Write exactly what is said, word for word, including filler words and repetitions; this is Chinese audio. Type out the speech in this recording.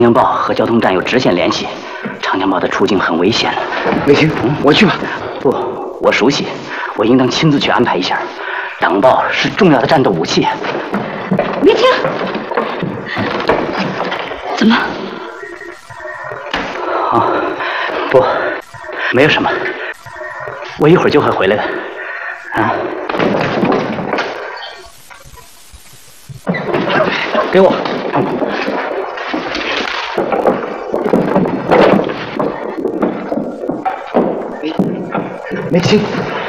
长江报和交通站有直线联系，长江报的出境很危险。 卫青，嗯，我去吧。 不，我熟悉，我应当亲自去安排一下。党报是重要的战斗武器。 卫青，怎么？ 啊，不，没有什么，我一会儿就会回来的。啊，给我。 梅青，